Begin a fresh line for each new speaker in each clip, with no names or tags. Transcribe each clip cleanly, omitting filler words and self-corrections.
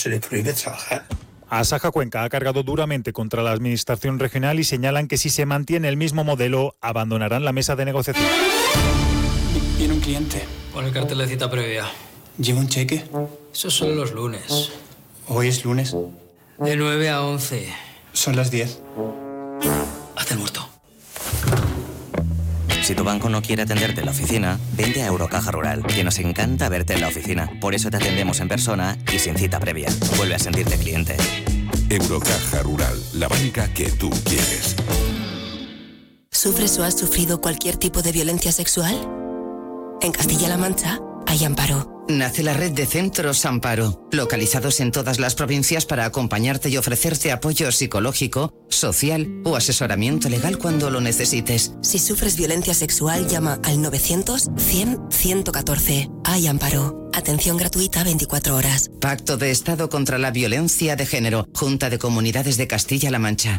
se le prohíbe trabajar.
Asaja Cuenca ha cargado duramente contra la administración regional y señalan que si se mantiene el mismo modelo, abandonarán la mesa de negociación.
Viene un cliente.
Pon el cartel de cita previa.
¿Lleva un cheque?
Eso son los lunes.
Hoy es lunes.
De 9 a 11.
Son las 10.
Haz el muerto.
Si tu banco no quiere atenderte en la oficina, vente a Eurocaja Rural, que nos encanta verte en la oficina. Por eso te atendemos en persona y sin cita previa. Vuelve a sentirte cliente.
Eurocaja Rural, la banca que tú quieres.
¿Sufres o has sufrido cualquier tipo de violencia sexual? En Castilla-La Mancha hay Amparo.
Nace la red de centros Amparo, localizados en todas las provincias para acompañarte y ofrecerte apoyo psicológico, social o asesoramiento legal cuando lo necesites.
Si sufres violencia sexual, llama al 900-100-114. Hay Amparo. Atención gratuita 24 horas.
Pacto de Estado contra la Violencia de Género. Junta de Comunidades de Castilla-La Mancha.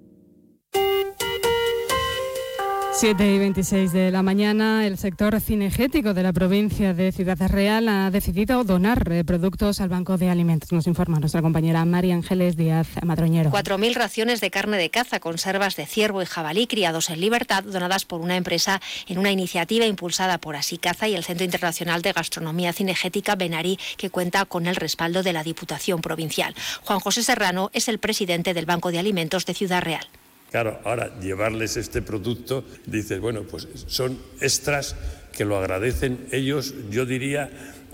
7:26 de la mañana, el sector cinegético de la provincia de Ciudad Real ha decidido donar productos al Banco de Alimentos. Nos informa nuestra compañera María Ángeles Díaz Madroñero.
4.000 raciones de carne de caza, conservas de ciervo y jabalí criados en libertad, donadas por una empresa en una iniciativa impulsada por Asicaza y el Centro Internacional de Gastronomía Cinegética Benari, que cuenta con el respaldo de la Diputación Provincial. Juan José Serrano es el presidente del Banco de Alimentos de Ciudad Real.
Claro, ahora llevarles este producto, dices, bueno, pues son extras que lo agradecen ellos, yo diría,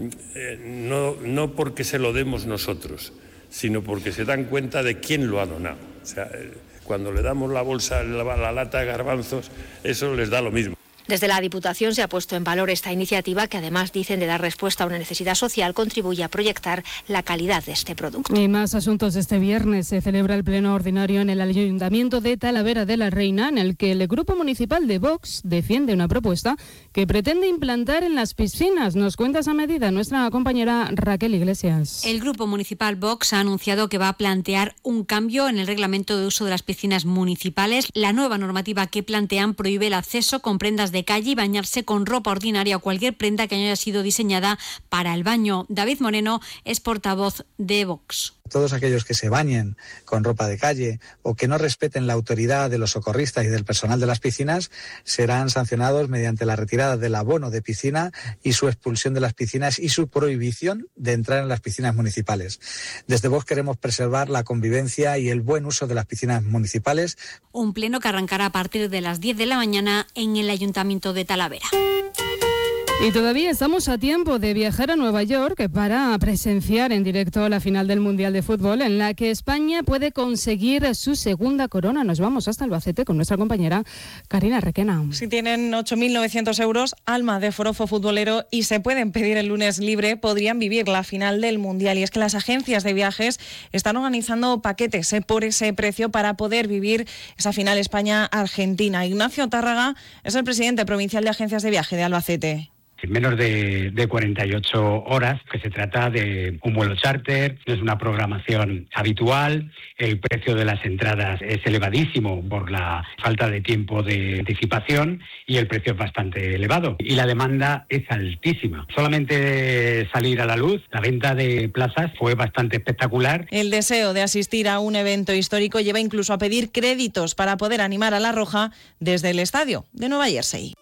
no porque se lo demos nosotros, sino porque se dan cuenta de quién lo ha donado. O sea, cuando le damos la bolsa, la lata de garbanzos, eso les da lo mismo.
Desde la Diputación se ha puesto en valor esta iniciativa que, además, dicen de dar respuesta a una necesidad social, contribuye a proyectar la calidad de este producto.
Y más asuntos. Este viernes se celebra el pleno ordinario en el Ayuntamiento de Talavera de la Reina, en el que el Grupo Municipal de Vox defiende una propuesta que pretende implantar en las piscinas. Nos cuenta esa medida nuestra compañera Raquel Iglesias.
El Grupo Municipal Vox ha anunciado que va a plantear un cambio en el reglamento de uso de las piscinas municipales. La nueva normativa que plantean prohíbe el acceso con prendas de calle y bañarse con ropa ordinaria o cualquier prenda que haya sido diseñada para el baño. David Moreno es portavoz de Vox.
Todos aquellos que se bañen con ropa de calle o que no respeten la autoridad de los socorristas y del personal de las piscinas serán sancionados mediante la retirada del abono de piscina y su expulsión de las piscinas y su prohibición de entrar en las piscinas municipales. Desde Vox queremos preservar la convivencia y el buen uso de las piscinas municipales.
Un pleno que arrancará a partir de las 10 de la mañana en el Ayuntamiento de Talavera.
Y todavía estamos a tiempo de viajar a Nueva York para presenciar en directo la final del Mundial de Fútbol, en la que España puede conseguir su segunda corona. Nos vamos hasta Albacete con nuestra compañera Karina Requena.
Si tienen 8.900 euros, alma de forofo futbolero y se pueden pedir el lunes libre, podrían vivir la final del Mundial. Y es que las agencias de viajes están organizando paquetes por ese precio para poder vivir esa final España-Argentina. Ignacio Tárraga es el presidente provincial de agencias de viaje de Albacete.
En menos de 48 horas, que se trata de un vuelo charter, no es una programación habitual, el precio de las entradas es elevadísimo por la falta de tiempo de anticipación y el precio es bastante elevado. Y la demanda es altísima. Solamente salir a la luz, la venta de plazas fue bastante espectacular.
El deseo de asistir a un evento histórico lleva incluso a pedir créditos para poder animar a La Roja desde el estadio de Nueva Jersey.